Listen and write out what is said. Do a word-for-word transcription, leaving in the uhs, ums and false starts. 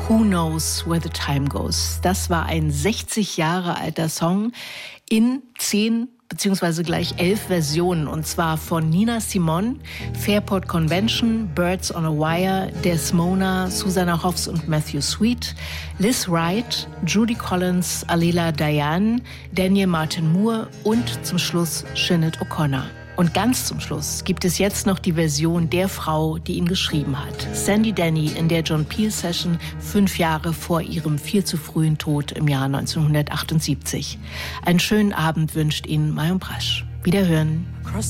Who Knows Where the Time Goes. Das war ein sechzig Jahre alter Song in zehn beziehungsweise gleich elf Versionen, und zwar von Nina Simone, Fairport Convention, Birds on a Wire, Desmona, Susanna Hoffs und Matthew Sweet, Liz Wright, Judy Collins, Alela Diane, Daniel Martin Moore und zum Schluss Sinead O'Connor. Und ganz zum Schluss gibt es jetzt noch die Version der Frau, die ihn geschrieben hat. Sandy Denny in der John Peel Session, fünf Jahre vor ihrem viel zu frühen Tod im Jahr neunzehnhundertachtundsiebzig. Einen schönen Abend wünscht Ihnen Marion Brasch. Wiederhören.